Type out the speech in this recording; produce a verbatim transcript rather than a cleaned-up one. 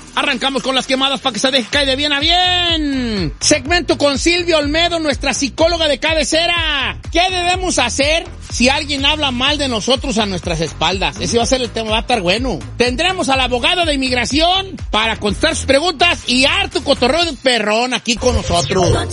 Arrancamos con las quemadas para que se deje caer de bien a bien. Segmento con Silvia Olmedo, nuestra psicóloga de cabecera. ¿Qué debemos hacer si alguien habla mal de nosotros a nuestras espaldas? Ese va a ser el tema, va a estar bueno. Tendremos al abogado de inmigración para contestar sus preguntas y harto cotorreo de perrón aquí con nosotros.